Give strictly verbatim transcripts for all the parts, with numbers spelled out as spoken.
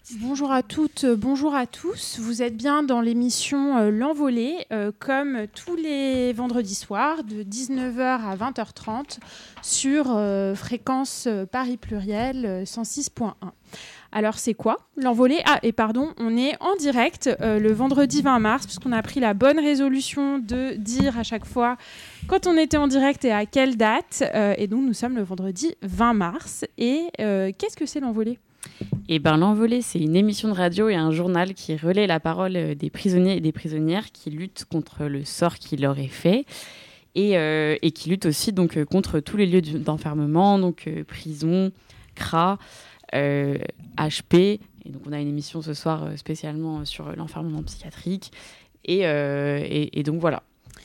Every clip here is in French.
Bonjour à toutes, bonjour à tous. Vous êtes bien dans l'émission euh, L'Envolée, euh, comme tous les vendredis soirs, de dix-neuf heures à vingt heures trente, sur euh, fréquence euh, Paris Pluriel euh, cent six point un. Alors c'est quoi L'Envolée? Ah, et pardon, on est en direct euh, le vendredi vingt mars, puisqu'on a pris la bonne résolution de dire à chaque fois quand on était en direct et à quelle date. Euh, et donc nous sommes le vendredi vingt mars. Et euh, qu'est-ce que c'est L'Envolée? Eh ben, L'Envolée, c'est une émission de radio et un journal qui relaie la parole des prisonniers et des prisonnières qui luttent contre le sort qui leur est fait et, euh, et qui luttent aussi donc, contre tous les lieux d'enfermement, donc euh, prison, C R A, euh, H P. Et donc, on a une émission ce soir euh, spécialement sur l'enfermement psychiatrique. Et, euh, et, et donc, voilà.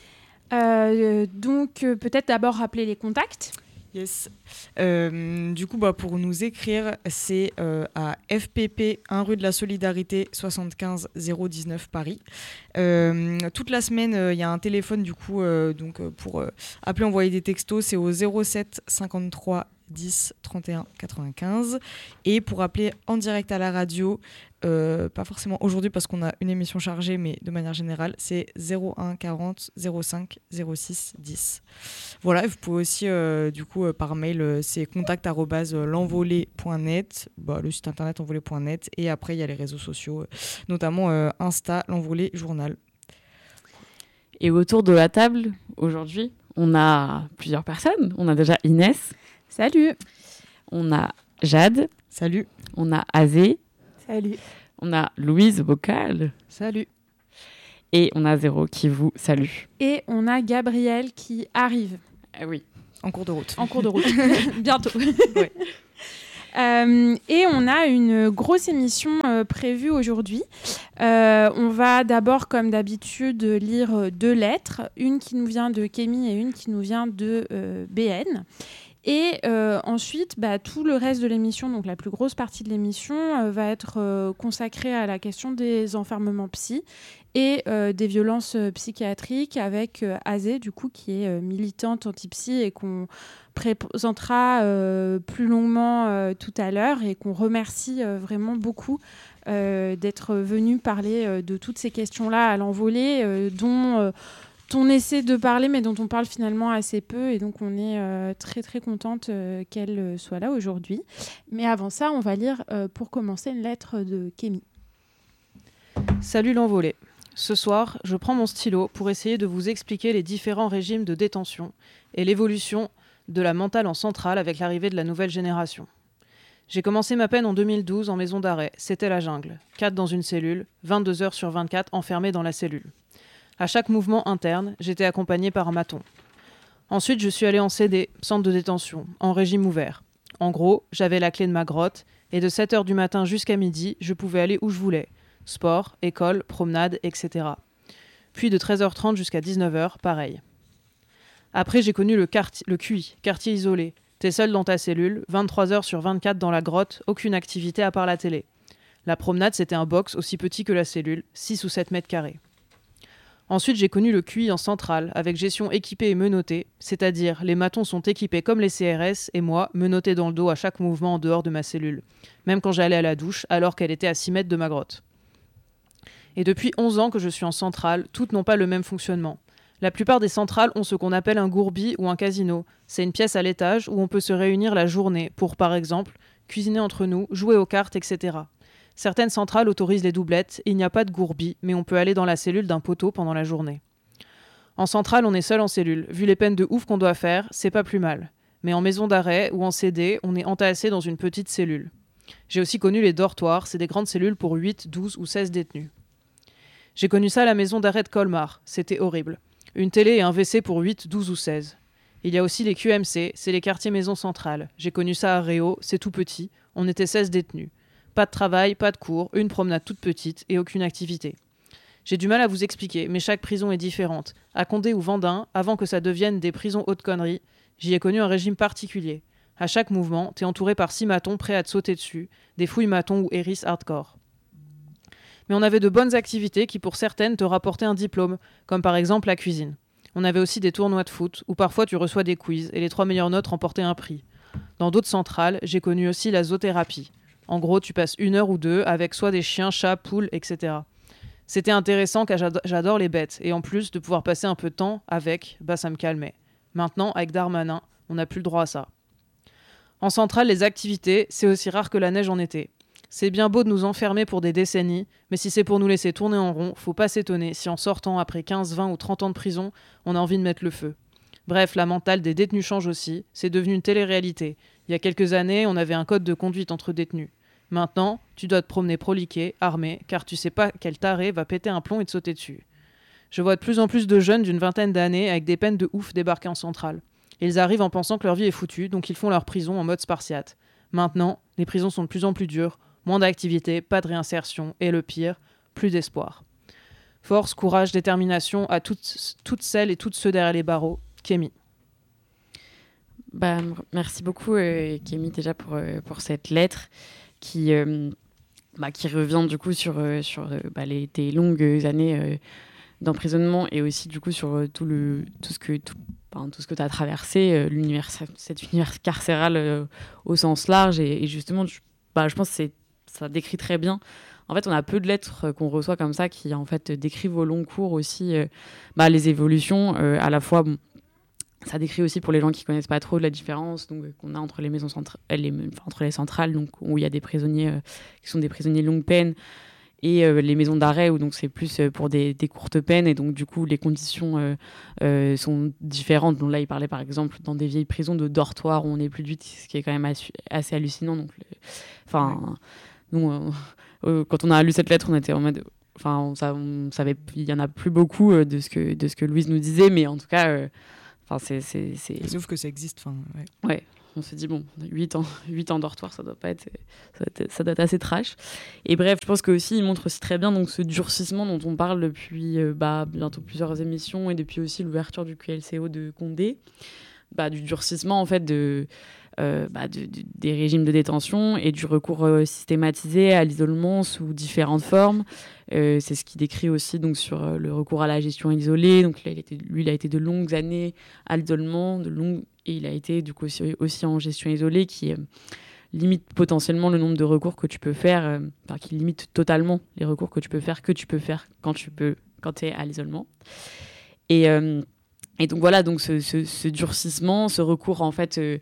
Euh, donc, euh, peut-être d'abord rappeler les contacts. Yes. Euh, du coup, bah, pour nous écrire, c'est euh, à F P P un rue de la Solidarité soixante-quinze zéro dix-neuf Paris. Euh, toute la semaine, il euh, y a un téléphone du coup, euh, donc euh, pour euh, appeler, envoyer des textos, c'est au zéro sept cinquante-trois dix trente et un quatre-vingt-quinze. Et pour appeler en direct à la radio, euh, pas forcément aujourd'hui parce qu'on a une émission chargée, mais de manière générale, c'est zéro un quarante zéro cinq zéro six dix. Voilà, vous pouvez aussi, euh, du coup, euh, par mail, euh, c'est contact arobase l'envolée point net, bah, le site internet envolée point net, et après, il y a les réseaux sociaux, euh, notamment euh, Insta, l'Envolée Journal. Et autour de la table, aujourd'hui, on a plusieurs personnes. On a déjà Inès. Salut. On a Jade. Salut. On a Azé. Salut. On a Louise Bocal. Salut. Et on a Zéro qui vous salue. Et on a Gabriel qui arrive. Ah oui. En cours de route. En cours de route. Bientôt. Ouais. Euh, et on a une grosse émission euh, prévue aujourd'hui. Euh, on va d'abord, comme d'habitude, lire deux lettres. Une qui nous vient de Kémy et une qui nous vient de euh, B N. Et euh, ensuite, bah, tout le reste de l'émission, donc la plus grosse partie de l'émission, euh, va être euh, consacrée à la question des enfermements psy et euh, des violences euh, psychiatriques avec euh, Azé, du coup, qui est euh, militante anti-psy et qu'on présentera euh, plus longuement euh, tout à l'heure et qu'on remercie euh, vraiment beaucoup euh, d'être venu parler euh, de toutes ces questions-là à l'Envolée, euh, dont... Euh, on essaie de parler, mais dont on parle finalement assez peu. Et donc, on est euh, très, très contente euh, qu'elle soit là aujourd'hui. Mais avant ça, on va lire, euh, pour commencer, une lettre de Kémy. Salut l'Envolée. Ce soir, je prends mon stylo pour essayer de vous expliquer les différents régimes de détention et l'évolution de la mentale en centrale avec l'arrivée de la nouvelle génération. J'ai commencé ma peine en deux mille douze en maison d'arrêt. C'était la jungle. quatre dans une cellule, vingt-deux heures sur vingt-quatre enfermés dans la cellule. À chaque mouvement interne, j'étais accompagnée par un maton. Ensuite, je suis allée en C D, centre de détention, en régime ouvert. En gros, j'avais la clé de ma grotte, et de sept heures du matin jusqu'à midi, je pouvais aller où je voulais. Sport, école, promenade, et cetera. Puis de treize heures trente jusqu'à dix-neuf heures, pareil. Après, j'ai connu le, quartier, le Q I, quartier isolé. T'es seul dans ta cellule, vingt-trois heures sur vingt-quatre dans la grotte, aucune activité à part la télé. La promenade, c'était un box aussi petit que la cellule, six ou sept mètres carrés. Ensuite, j'ai connu le Q I en centrale, avec gestion équipée et menottée, c'est-à-dire les matons sont équipés comme les C R S et moi, menotté dans le dos à chaque mouvement en dehors de ma cellule, même quand j'allais à la douche, alors qu'elle était à six mètres de ma grotte. Et depuis onze ans que je suis en centrale, toutes n'ont pas le même fonctionnement. La plupart des centrales ont ce qu'on appelle un gourbi ou un casino. C'est une pièce à l'étage où on peut se réunir la journée pour, par exemple, cuisiner entre nous, jouer aux cartes, et cetera. Certaines centrales autorisent les doublettes, il n'y a pas de gourbi, mais on peut aller dans la cellule d'un poteau pendant la journée. En centrale, on est seul en cellule. Vu les peines de ouf qu'on doit faire, c'est pas plus mal. Mais en maison d'arrêt ou en C D, on est entassé dans une petite cellule. J'ai aussi connu les dortoirs, c'est des grandes cellules pour huit, douze ou seize détenus. J'ai connu ça à la maison d'arrêt de Colmar, c'était horrible. Une télé et un W C pour huit, douze ou seize. Il y a aussi les Q M C, c'est les quartiers maisons centrales. J'ai connu ça à Réau, c'est tout petit, on était seize détenus. Pas de travail, pas de cours, une promenade toute petite et aucune activité. J'ai du mal à vous expliquer, mais chaque prison est différente. À Condé ou Vendin, avant que ça devienne des prisons haute connerie, j'y ai connu un régime particulier. À chaque mouvement, t'es entouré par six matons prêts à te sauter dessus, des fouilles matons ou hérisses hardcore. Mais on avait de bonnes activités qui pour certaines te rapportaient un diplôme, comme par exemple la cuisine. On avait aussi des tournois de foot, où parfois tu reçois des quiz, et les trois meilleures notes remportaient un prix. Dans d'autres centrales, j'ai connu aussi la zoothérapie. En gros, tu passes une heure ou deux avec soit des chiens, chats, poules, et cetera. C'était intéressant car j'ado- j'adore les bêtes, et en plus de pouvoir passer un peu de temps avec, bah ça me calmait. Maintenant, avec Darmanin, on n'a plus le droit à ça. En centrale, les activités, c'est aussi rare que la neige en été. C'est bien beau de nous enfermer pour des décennies, mais si c'est pour nous laisser tourner en rond, faut pas s'étonner si en sortant après quinze, vingt ou trente ans de prison, on a envie de mettre le feu. Bref, la mentale des détenus change aussi, c'est devenu une télé-réalité. Il y a quelques années, on avait un code de conduite entre détenus. Maintenant, tu dois te promener proliqué, armé, car tu sais pas quel taré va péter un plomb et te sauter dessus. Je vois de plus en plus de jeunes d'une vingtaine d'années avec des peines de ouf débarquer en centrale. Ils arrivent en pensant que leur vie est foutue, donc ils font leur prison en mode spartiate. Maintenant, les prisons sont de plus en plus dures, moins d'activité, pas de réinsertion, et le pire, plus d'espoir. Force, courage, détermination à toutes, toutes celles et tous ceux derrière les barreaux. Kémy. Bah, merci beaucoup, euh, Kémy, déjà pour, euh, pour cette lettre qui, euh, bah, qui revient du coup sur, euh, sur euh, bah, les, tes longues années euh, d'emprisonnement et aussi du coup sur euh, tout, le, tout ce que tout, enfin, tout ce que tu as traversé, euh, l'univers, cet univers carcéral euh, au sens large. Et, et justement, je, bah, je pense que c'est, ça décrit très bien. En fait, on a peu de lettres qu'on reçoit comme ça qui en fait décrivent au long cours aussi euh, bah, les évolutions, euh, à la fois... Bon, ça décrit aussi pour les gens qui connaissent pas trop la différence donc, qu'on a entre les maisons centrales, les, enfin, entre les centrales donc, où il y a des prisonniers euh, qui sont des prisonniers longue peine et euh, les maisons d'arrêt où donc, c'est plus euh, pour des, des courtes peines et donc du coup les conditions euh, euh, sont différentes. Donc, là il parlait par exemple dans des vieilles prisons de dortoirs où on est plus de huit, ce qui est quand même assez, assez hallucinant. Donc, le, enfin, ouais. nous, euh, euh, quand on a lu cette lettre on était en mode... Enfin, on, on savait, il y en a plus beaucoup euh, de, ce que, de ce que Louise nous disait, mais en tout cas... Euh, Enfin, c'est, c'est, c'est... Sauf que ça existe. Enfin, ouais. ouais, on se dit, bon, huit ans, huit ans dortoir, ça doit pas être, ça doit être, ça doit être assez trash. Et bref, je pense qu'aussi, il montre aussi très bien donc, ce durcissement dont on parle depuis euh, bah, bientôt plusieurs émissions et depuis aussi l'ouverture du Q L C O de Condé. Bah, du durcissement, en fait, de, euh, bah, de, de, des régimes de détention et du recours euh, systématisé à l'isolement sous différentes formes. Euh, c'est ce qu'il décrit aussi donc, sur euh, le recours à la gestion isolée. Donc, là, il était, lui, il a été de longues années à l'isolement, de longues, et il a été du coup, aussi, aussi en gestion isolée qui euh, limite potentiellement le nombre de recours que tu peux faire, euh, enfin, qui limite totalement les recours que tu peux faire, que tu peux faire quand tu peux, quand tu es à l'isolement. Et... Euh, Et donc voilà, donc ce, ce, ce durcissement, ce recours en fait, euh,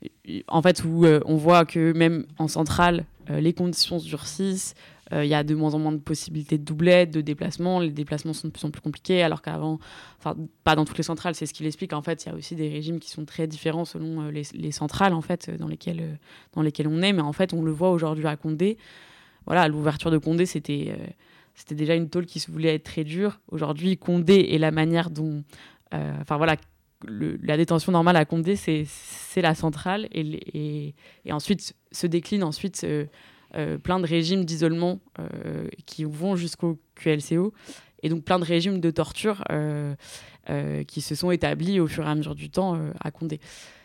en fait où euh, on voit que même en centrale, euh, les conditions se durcissent, il euh, y a de moins en moins de possibilités de doublette, de déplacement, les déplacements sont de plus en plus compliqués, alors qu'avant, enfin pas dans toutes les centrales, c'est ce qu'il explique, en fait il y a aussi des régimes qui sont très différents selon euh, les, les centrales en fait, dans lesquelles, euh, dans lesquelles on est, mais en fait on le voit aujourd'hui à Condé, voilà, l'ouverture de Condé c'était, euh, c'était déjà une tôle qui se voulait être très dure, aujourd'hui Condé et la manière dont... Enfin euh, voilà, le, la détention normale à Condé, c'est, c'est la centrale et, et, et ensuite se décline ensuite euh, euh, plein de régimes d'isolement euh, qui vont jusqu'au Q L C O et donc plein de régimes de torture euh, euh, qui se sont établis au fur et à mesure du temps euh, à Condé.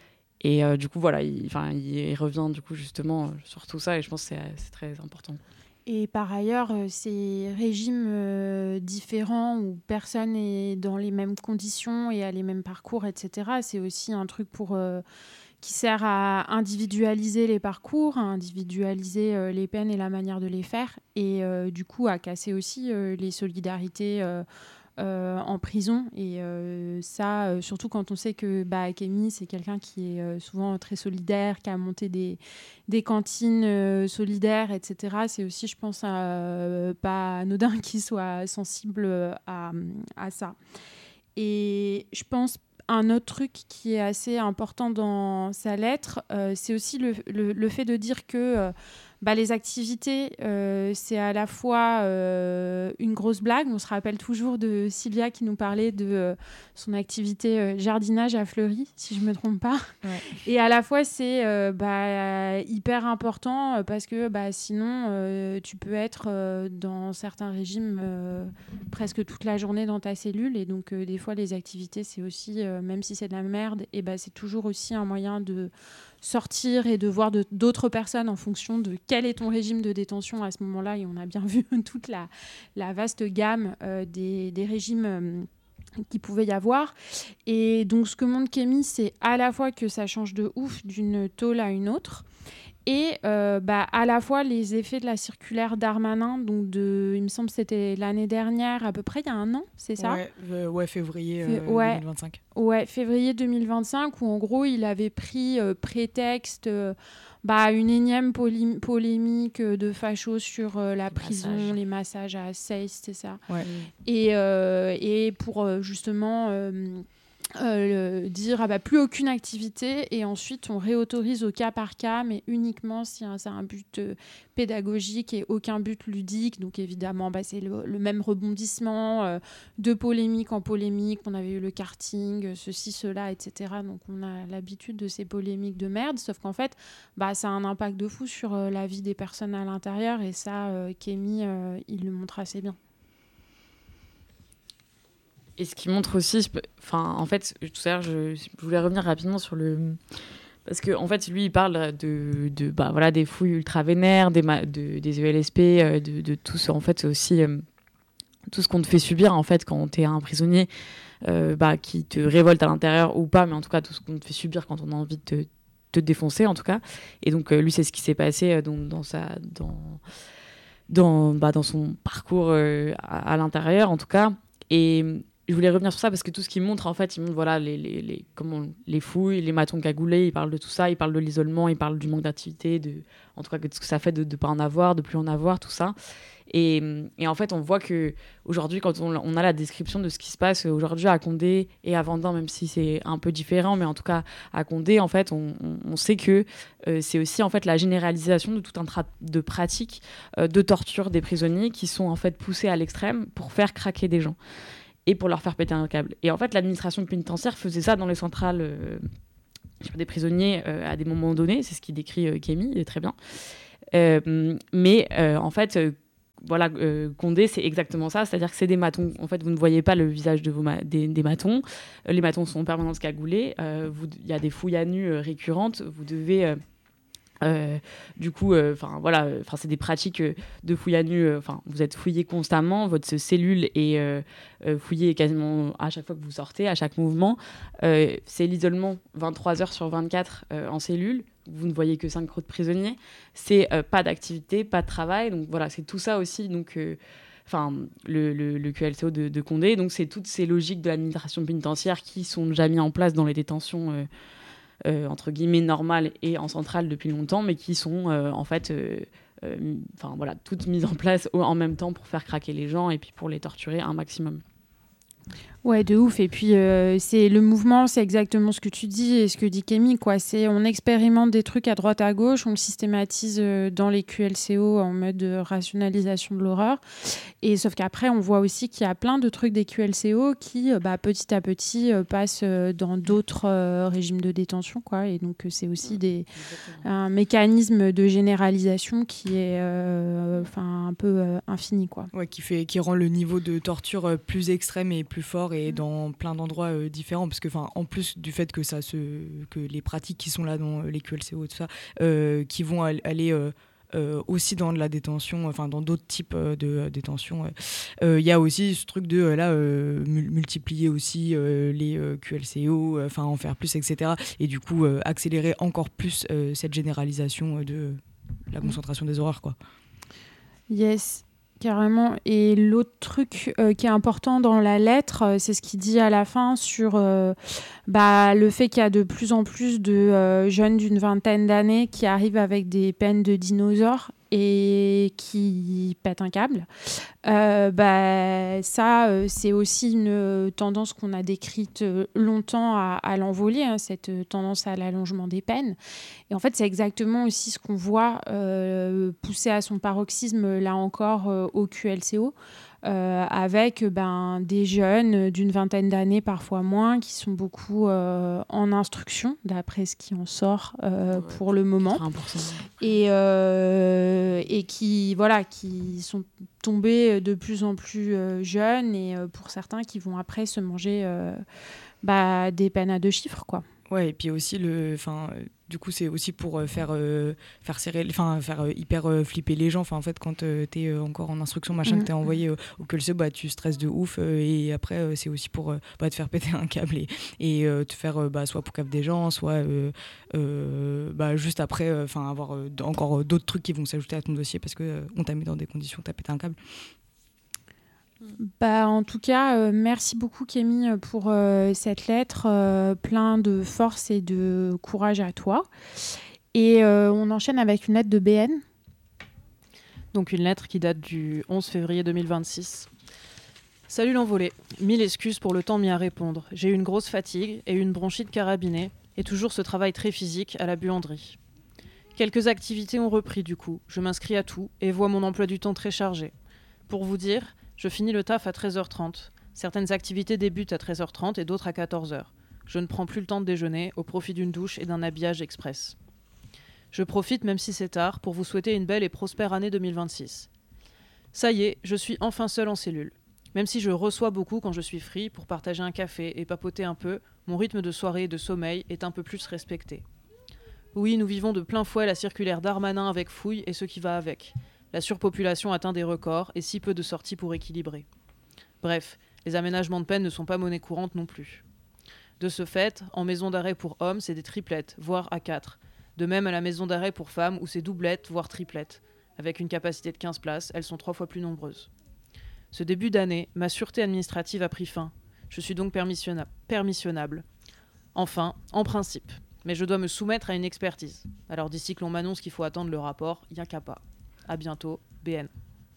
Et euh, du coup voilà, il, enfin, il revient du coup justement sur tout ça et je pense que c'est, c'est très important. Et par ailleurs, euh, ces régimes euh, différents où personne n'est dans les mêmes conditions et a les mêmes parcours, et cetera, c'est aussi un truc pour, euh, qui sert à individualiser les parcours, à individualiser euh, les peines et la manière de les faire, et euh, du coup à casser aussi euh, les solidarités euh, Euh, en prison et euh, ça euh, surtout quand on sait que bah, Kémy c'est quelqu'un qui est euh, souvent très solidaire, qui a monté des, des cantines euh, solidaires, etc. C'est aussi je pense à, euh, pas anodin qu'il soit sensible à, à ça. Et je pense un autre truc qui est assez important dans sa lettre, euh, c'est aussi le, le, le fait de dire que euh, bah, les activités, euh, c'est à la fois euh, une grosse blague. On se rappelle toujours de Sylvia qui nous parlait de euh, son activité euh, jardinage à Fleury, si je ne me trompe pas. Ouais. Et à la fois, c'est euh, bah, hyper important parce que bah, sinon, euh, tu peux être euh, dans certains régimes euh, presque toute la journée dans ta cellule. Et donc, euh, des fois, les activités, c'est aussi, euh, même si c'est de la merde, et bah, c'est toujours aussi un moyen de sortir et de voir de, d'autres personnes en fonction de quel est ton régime de détention à ce moment-là. Et on a bien vu toute la, la vaste gamme euh, des, des régimes euh, qu'il pouvait y avoir. Et donc, ce que montre Kémy, c'est à la fois que ça change de ouf d'une tôle à une autre. Et euh, bah, à la fois les effets de la circulaire Darmanin, donc de, il me semble que c'était l'année dernière, à peu près il y a un an, c'est ça ? Ouais, euh, ouais février Fait, euh, ouais, deux mille vingt-cinq. Ouais, février deux mille vingt-cinq, où en gros il avait pris euh, prétexte euh, bah, une énième polé- polémique de facho sur euh, la Les prison, massages. les massages à Seyss, c'est ça. Ouais. Et, euh, et pour euh, justement euh, euh, le- dire ah bah, plus aucune activité, et ensuite on réautorise au cas par cas, mais uniquement si hein, c'est un but euh, pédagogique et aucun but ludique. Donc évidemment bah, c'est le, le même rebondissement euh, de polémique en polémique. On avait eu le karting, ceci, cela, et cetera. Donc on a l'habitude de ces polémiques de merde, sauf qu'en fait bah, ça a un impact de fou sur euh, la vie des personnes à l'intérieur, et ça euh, Kémy euh, il le montre assez bien. Et ce qui montre aussi, enfin, en fait, tout à l'heure, je, je voulais revenir rapidement sur le, parce que en fait, lui, il parle de, de bah voilà, des fouilles ultra vénères, des, ma... de, des E L S P, de, de tout ça. En fait, c'est aussi euh, tout ce qu'on te fait subir en fait quand t'es un prisonnier, euh, bah, qui te révolte à l'intérieur ou pas, mais en tout cas tout ce qu'on te fait subir quand on a envie de te, te défoncer en tout cas. Et donc euh, lui, c'est ce qui s'est passé euh, dans, dans sa, dans, dans, bah, dans son parcours euh, à, à l'intérieur en tout cas. Et je voulais revenir sur ça parce que tout ce qu'il montre, en fait, il montre voilà, les, les, les, comment, les fouilles, les matons cagoulés, il parle de tout ça, il parle de l'isolement, il parle du manque d'activité, de, en tout cas, de ce que ça fait de ne pas en avoir, de plus en avoir, tout ça. Et, et en fait, on voit qu'aujourd'hui, quand on, on a la description de ce qui se passe aujourd'hui à Condé et à Vendin, même si c'est un peu différent, mais en tout cas, à Condé, en fait, on, on, on sait que euh, c'est aussi en fait, la généralisation de tout un tas de pratiques euh, de torture des prisonniers qui sont en fait poussées à l'extrême pour faire craquer des gens et pour leur faire péter un câble. Et en fait, l'administration pénitentiaire faisait ça dans les centrales euh, des prisonniers euh, à des moments donnés. C'est ce qu'il décrit euh, Kémy, très bien. Euh, mais euh, en fait, euh, voilà, euh, Condé, c'est exactement ça. C'est-à-dire que c'est des matons. En fait, vous ne voyez pas le visage de vos ma- des, des matons. Euh, les matons sont en permanence cagoulés. Il euh, y a des fouilles à nu euh, récurrentes. Vous devez... Euh, Euh, du coup, enfin euh, voilà, enfin c'est des pratiques euh, de fouille à nu. Enfin, euh, vous êtes fouillé constamment, votre cellule est euh, euh, fouillée quasiment à chaque fois que vous sortez, à chaque mouvement. Euh, c'est l'isolement vingt-trois heures sur vingt-quatre euh, en cellule. Vous ne voyez que cinq crocs de prisonniers. C'est euh, pas d'activité, pas de travail. Donc voilà, c'est tout ça aussi. Donc enfin, euh, le, le, le Q L C O de, de Condé. Donc c'est toutes ces logiques de l'administration pénitentiaire qui sont déjà mises en place dans les détentions. Euh, Euh, entre guillemets normales et en centrale depuis longtemps, mais qui sont euh, en fait euh, euh, enfin, voilà, toutes mises en place au, en même temps pour faire craquer les gens et puis pour les torturer un maximum. Ouais, de ouf. Et puis, euh, c'est le mouvement, c'est exactement ce que tu dis et ce que dit Kémy, quoi. C'est, on expérimente des trucs à droite, à gauche, on le systématise euh, dans les Q L C O en mode de rationalisation de l'horreur. Et sauf qu'après, on voit aussi qu'il y a plein de trucs des Q L C O qui, euh, bah, petit à petit, euh, passent euh, dans d'autres euh, régimes de détention, quoi. Et donc, euh, c'est aussi des, un mécanisme de généralisation qui est euh, enfin, un peu euh, infini, quoi. Ouais, qui, fait, qui rend le niveau de torture euh, plus extrême et plus fort et dans plein d'endroits euh, différents, parce que en plus du fait que ça se que les pratiques qui sont là dans les Q L C O et tout ça euh, qui vont al- aller euh, euh, aussi dans de la détention, enfin dans d'autres types euh, de euh, détention, il euh, y a aussi ce truc de euh, là euh, mul- multiplier aussi euh, les euh, Q L C O, enfin en faire plus, etc., et du coup euh, accélérer encore plus euh, cette généralisation euh, de la concentration des horreurs, quoi. Yes, carrément. Et l'autre truc euh, qui est important dans la lettre, euh, c'est ce qu'il dit à la fin sur euh, bah, le fait qu'il y a de plus en plus de euh, jeunes d'une vingtaine d'années qui arrivent avec des peines de dinosaures et qui pètent un câble. Euh, bah, ça, euh, c'est aussi une tendance qu'on a décrite euh, longtemps à, à l'envolée, hein, cette tendance à l'allongement des peines. Et en fait, c'est exactement aussi ce qu'on voit euh, pousser à son paroxysme, là encore, euh, au Q L C O, euh, avec ben, des jeunes d'une vingtaine d'années, parfois moins, qui sont beaucoup euh, en instruction, d'après ce qui en sort euh, ouais, pour le moment. quatre-vingts pour cent. Et, euh, et qui, voilà, qui sont tombés de plus en plus euh, jeunes, et euh, pour certains qui vont après se manger euh, bah, des peines à deux chiffres, quoi. Ouais, et puis aussi le, enfin, du coup, c'est aussi pour euh, faire, euh, faire, serrer, enfin, faire euh, hyper euh, flipper les gens. Enfin, en fait, quand euh, t'es euh, encore en instruction, machin, mmh. que t'es envoyé euh, au Q L C, bah, tu stresses de ouf. Euh, et après, euh, c'est aussi pour euh, bah, te faire péter un câble et, et euh, te faire euh, bah, soit pour cap des gens, soit euh, euh, bah, juste après, enfin, euh, avoir euh, encore d'autres trucs qui vont s'ajouter à ton dossier parce qu'on euh, t'a mis dans des conditions où t'as pété un câble. Bah, en tout cas, euh, merci beaucoup Kémy pour euh, cette lettre, euh, plein de force et de courage à toi. Et euh, on enchaîne avec une lettre de B N. Donc une lettre qui date du onze février deux mille vingt-six. Salut l'envolé, mille excuses pour le temps mis à répondre. J'ai eu une grosse fatigue et une bronchite carabinée, et toujours ce travail très physique à la buanderie. Quelques activités ont repris du coup, je m'inscris à tout et vois mon emploi du temps très chargé. Pour vous dire, je finis le taf à treize heures trente. Certaines activités débutent à treize heures trente et d'autres à quatorze heures. Je ne prends plus le temps de déjeuner au profit d'une douche et d'un habillage express. Je profite, même si c'est tard, pour vous souhaiter une belle et prospère année deux mille vingt-six. Ça y est, je suis enfin seule en cellule. Même si je reçois beaucoup quand je suis free pour partager un café et papoter un peu, mon rythme de soirée et de sommeil est un peu plus respecté. Oui, nous vivons de plein fouet la circulaire Darmanin avec fouille et ce qui va avec. La surpopulation atteint des records et si peu de sorties pour équilibrer. Bref, les aménagements de peine ne sont pas monnaie courante non plus. De ce fait, en maison d'arrêt pour hommes, c'est des triplettes, voire à quatre. De même à la maison d'arrêt pour femmes où c'est doublettes, voire triplettes. Avec une capacité de quinze places, elles sont trois fois plus nombreuses. Ce début d'année, ma sûreté administrative a pris fin. Je suis donc permissionna- permissionnable. Enfin, en principe. Mais je dois me soumettre à une expertise. Alors d'ici que l'on m'annonce qu'il faut attendre le rapport, y'a qu'à pas. À bientôt, B N.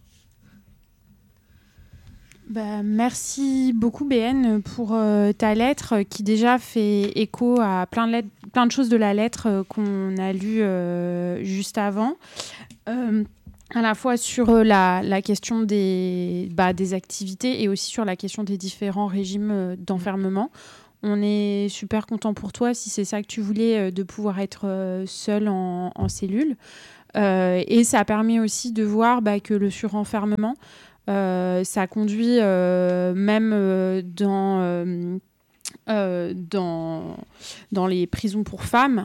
Bah, merci beaucoup B N pour euh, ta lettre qui déjà fait écho à plein de, lettres, plein de choses de la lettre euh, qu'on a lue euh, juste avant. Euh, à la fois sur la, la question des, bah, des activités et aussi sur la question des différents régimes d'enfermement. On est super content pour toi si c'est ça que tu voulais, de pouvoir être seul en, en cellule. Euh, et ça permet aussi de voir bah, que le surenfermement, euh, ça conduit euh, même euh, dans, euh, euh, dans, dans les prisons pour femmes,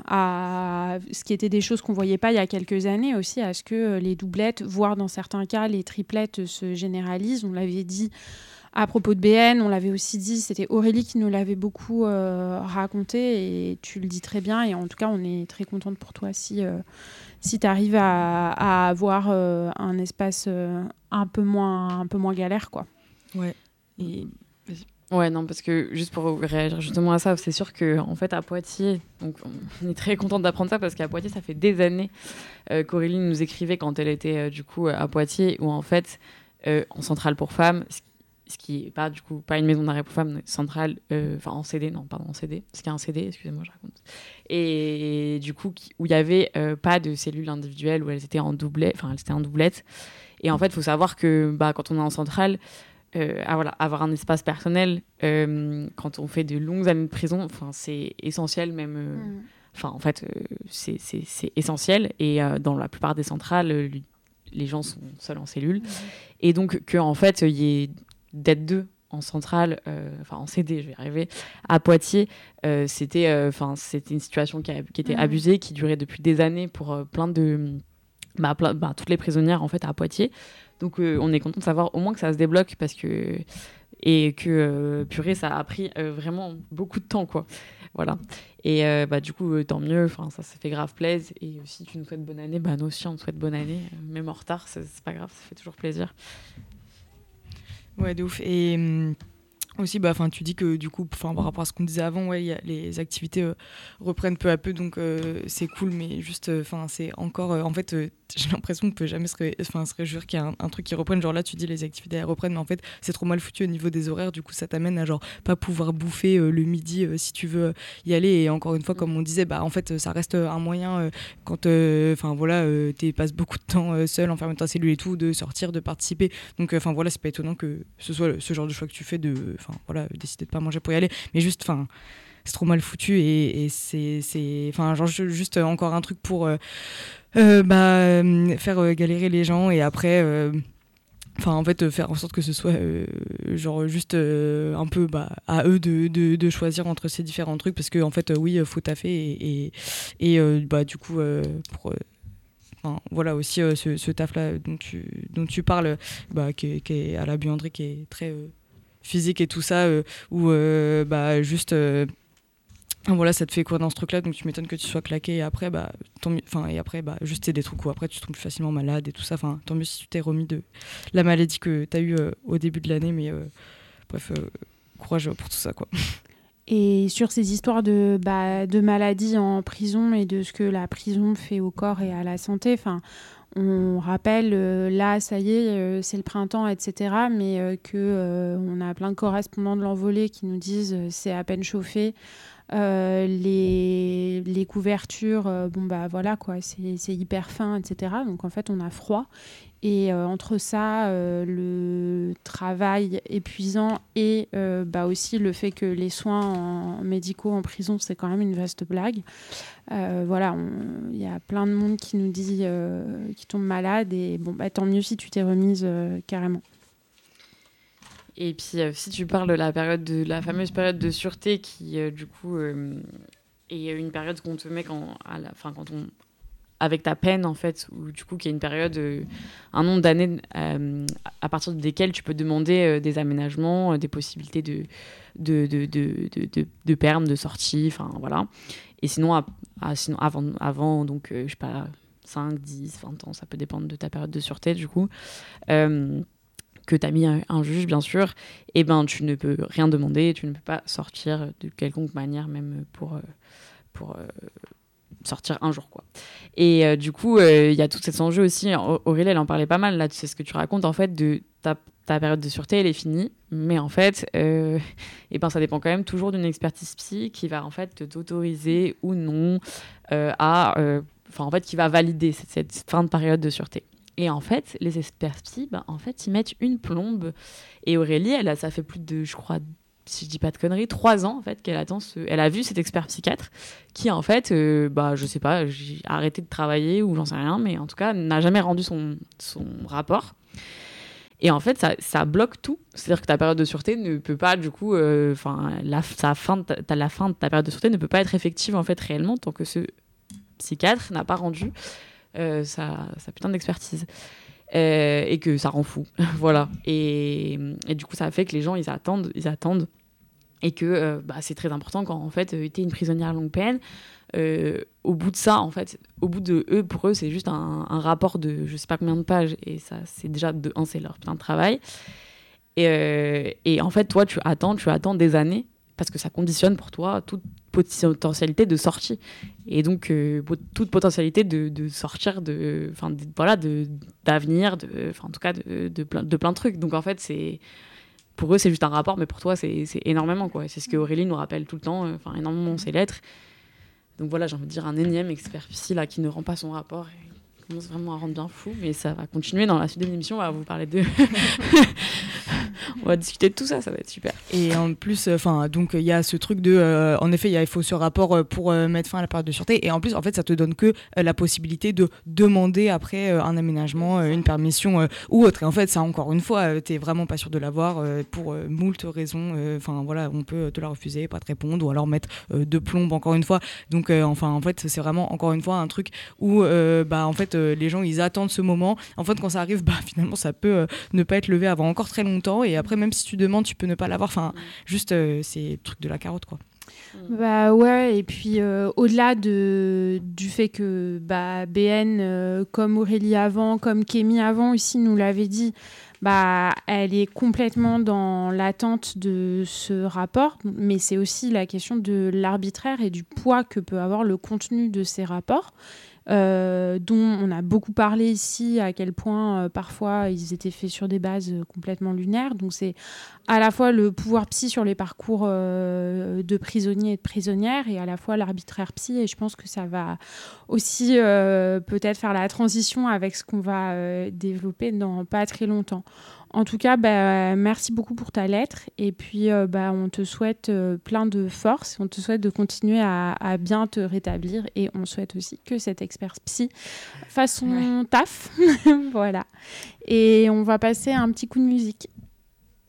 à ce qui étaient des choses qu'on ne voyait pas il y a quelques années aussi, à ce que les doublettes, voire dans certains cas les triplettes se généralisent. On l'avait dit à propos de B N, on l'avait aussi dit, c'était Aurélie qui nous l'avait beaucoup euh, raconté et tu le dis très bien. Et en tout cas, on est très contente pour toi si, euh, si tu arrives à, à avoir euh, un espace euh, un, peu moins, un peu moins galère, quoi. Ouais. Et... Ouais, non, parce que juste pour réagir justement à ça, c'est sûr qu'en fait, à Poitiers, donc on est très contente d'apprendre ça parce qu'à Poitiers, ça fait des années euh, qu'Aurélie nous écrivait quand elle était euh, du coup à Poitiers, où en fait, euh, en centrale pour femmes, ce qui n'est pas du coup pas une maison d'arrêt pour femmes, centrale, enfin euh, en C D, non, pardon, en C D, ce qui est un C D, excusez-moi, je raconte. Et, et du coup, qui, où il n'y avait euh, pas de cellules individuelles, où elles étaient en doublette, enfin, elles étaient en doublette. Et en fait, il faut savoir que bah, quand on est en centrale, euh, ah, voilà, avoir un espace personnel, euh, quand on fait de longues années de prison, c'est essentiel, même. Enfin, euh, mm. en fait, euh, c'est, c'est, c'est essentiel. Et euh, dans la plupart des centrales, euh, les gens sont seuls en cellule. Mm. Et donc, qu'en fait, il y ait d'être deux en centrale, enfin euh, en C D, je vais y arriver, à Poitiers, euh, c'était, enfin euh, c'était une situation qui, a, qui était mmh. abusée, qui durait depuis des années pour euh, plein de, bah, plein, bah, toutes les prisonnières en fait à Poitiers. Donc euh, on est content de savoir au moins que ça se débloque parce que et que euh, purée, ça a pris euh, vraiment beaucoup de temps, quoi. Voilà. Et euh, bah du coup euh, tant mieux. Enfin ça, ça fait grave plaisir. Et si tu nous souhaites bonne année, bah nous aussi on te souhaite bonne année, même en retard, c'est, c'est pas grave, ça fait toujours plaisir. Ouais, de ouf. Et hum, aussi, bah, tu dis que du coup, par rapport à ce qu'on disait avant, ouais, y a, les activités euh, reprennent peu à peu, donc euh, c'est cool, mais juste, enfin, euh, c'est encore. Euh, en fait, euh, j'ai l'impression qu'on peut jamais se, ré- se réjouir qu'il y a un, un truc qui reprenne. Genre là, tu dis les activités elles reprennent, mais en fait, c'est trop mal foutu au niveau des horaires. Du coup, ça t'amène à genre pas pouvoir bouffer euh, le midi euh, si tu veux y aller. Et encore une fois, comme on disait, bah en fait, ça reste un moyen euh, quand, enfin euh, voilà, euh, tu passes beaucoup de temps euh, seul, enfermé dans ta cellule et tout, de sortir, de participer. Donc, enfin euh, voilà, c'est pas étonnant que ce soit ce genre de choix que tu fais de, enfin voilà, décider de pas manger pour y aller. Mais juste, enfin. C'est trop mal foutu et, et c'est, c'est, enfin, genre juste encore un truc pour euh, euh, bah, faire euh, galérer les gens et après, euh, Enfin, en fait, euh, faire en sorte que ce soit euh, genre juste euh, un peu bah, à eux de, de, de choisir entre ces différents trucs, parce que en fait, euh, oui, faut taffer et, et, et euh, bah, du coup, euh, pour, euh, enfin, voilà aussi euh, ce, ce taf-là dont tu, dont tu parles, bah, qui, qui est à la buanderie, qui est très euh, physique et tout ça, euh, où euh, bah, juste. Euh, Voilà, ça te fait courir dans ce truc-là, donc tu m'étonnes que tu sois claqué. Et après, bah, tant mieux, enfin, et après, bah, juste c'est des trucs où après tu tombes plus facilement malade et tout ça. Enfin, tant mieux si tu t'es remis de la maladie que tu as eue euh, au début de l'année. Mais euh, bref, euh, courage pour tout ça, quoi. Et sur ces histoires de, bah, de maladies en prison et de ce que la prison fait au corps et à la santé, enfin, on rappelle, euh, là, ça y est, euh, c'est le printemps, et cetera, mais euh, que euh, on a plein de correspondants de l'Envolée qui nous disent euh, c'est à peine chauffé. Euh, les, les couvertures, euh, bon bah voilà quoi, c'est, c'est hyper fin, et cetera. Donc en fait on a froid et euh, entre ça, euh, le travail épuisant et euh, bah aussi le fait que les soins en, médicaux en prison c'est quand même une vaste blague. Euh, voilà, il y a plein de monde qui nous dit euh, qui tombe malade et bon bah tant mieux si tu t'es remise euh, carrément. Et puis, euh, si tu parles de la période de la fameuse période de sûreté qui, euh, du coup, euh, est une période qu'on te met quand, à la, fin, quand on, avec ta peine, en fait, ou du coup, qui est une période, euh, un nombre d'années euh, à partir desquelles tu peux demander euh, des aménagements, euh, des possibilités de, de, de, de, de, de, de permis, de sortie, enfin, voilà. Et sinon, à, à, sinon avant, avant, donc, euh, je sais pas, cinq, dix, vingt ans, ça peut dépendre de ta période de sûreté, du coup. Euh, que tu as mis un, un juge, bien sûr, et ben tu ne peux rien demander, tu ne peux pas sortir de quelconque manière, même pour, pour euh, sortir un jour, quoi. Et euh, du coup, il euh, y a tout cet enjeu aussi. Aurélie, elle en parlait pas mal, là, c'est ce que tu racontes, en fait, de ta, ta période de sûreté, elle est finie, mais en fait, euh, et ben, ça dépend quand même toujours d'une expertise psy qui va, en fait, t'autoriser ou non euh, à... Enfin, euh, en fait, qui va valider cette, cette fin de période de sûreté. Et en fait, les experts psy, bah, en fait, ils mettent une plombe. Et Aurélie, elle a, ça fait plus de, je crois, si je dis pas de conneries, trois ans en fait qu'elle attend. Ce... Elle a vu cet expert psychiatre qui, en fait, euh, bah, je sais pas, j'ai arrêté de travailler ou j'en sais rien, mais en tout cas, n'a jamais rendu son, son rapport. Et en fait, ça, ça bloque tout. C'est-à-dire que ta période de sûreté ne peut pas, du coup, enfin, euh, la, sa fin de ta, la fin de ta période de sûreté ne peut pas être effective en fait réellement tant que ce psychiatre n'a pas rendu Euh, sa, sa putain d'expertise euh, et que ça rend fou voilà et, et du coup ça fait que les gens ils attendent ils attendent et que euh, bah, c'est très important quand en fait euh, t'es une prisonnière longue peine euh, au bout de ça en fait au bout de eux pour eux c'est juste un, un rapport de je sais pas combien de pages et ça c'est déjà de un c'est leur putain de travail et, euh, et en fait toi tu attends tu attends des années parce que ça conditionne pour toi toute potentialité de sortie et donc euh, toute potentialité de, de sortir de enfin voilà de d'avenir de enfin en tout cas de, de plein de plein de trucs donc en fait c'est pour eux c'est juste un rapport mais pour toi c'est c'est énormément quoi c'est ce que Aurélie nous rappelle tout le temps enfin euh, énormément ces lettres donc voilà j'ai envie de dire un énième expert psy là qui ne rend pas son rapport et commence vraiment à rendre bien fou mais ça va continuer dans la suite de l'émission on va vous parler de on va discuter de tout ça, ça va être super. Et en plus, enfin, donc il y a ce truc de, euh, en effet, il faut ce rapport pour euh, mettre fin à la période de sûreté. Et en plus, en fait, ça te donne que euh, la possibilité de demander après euh, un aménagement, euh, une permission euh, ou autre. Et en fait, ça, encore une fois, euh, t'es vraiment pas sûr de l'avoir euh, pour euh, moult raisons. Enfin, euh, voilà, on peut te la refuser, pas te répondre, ou alors mettre euh, de plombe, encore une fois. Donc, euh, enfin, en fait, c'est vraiment encore une fois un truc où, euh, bah, en fait, euh, les gens, ils attendent ce moment. En fait, quand ça arrive, bah, finalement, ça peut euh, ne pas être levé avant encore très longtemps. Et après, même si tu demandes, tu peux ne pas l'avoir. Enfin, juste, euh, c'est le truc de la carotte, quoi. Bah ouais, et puis euh, au-delà de, du fait que bah, B N, euh, comme Aurélie avant, comme Kémy avant aussi nous l'avait dit, bah, elle est complètement dans l'attente de ce rapport, mais c'est aussi la question de l'arbitraire et du poids que peut avoir le contenu de ces rapports. Euh, dont on a beaucoup parlé ici, à quel point euh, parfois ils étaient faits sur des bases euh, complètement lunaires. Donc c'est à la fois le pouvoir psy sur les parcours euh, de prisonniers et de prisonnières et à la fois l'arbitraire psy. Et je pense que ça va aussi euh, peut-être faire la transition avec ce qu'on va euh, développer dans pas très longtemps. En tout cas, bah, merci beaucoup pour ta lettre. Et puis, euh, bah, on te souhaite euh, plein de force. On te souhaite de continuer à, à bien te rétablir. Et on souhaite aussi que cet expert psy fasse son ouais. taf. Voilà. Et on va passer à un petit coup de musique.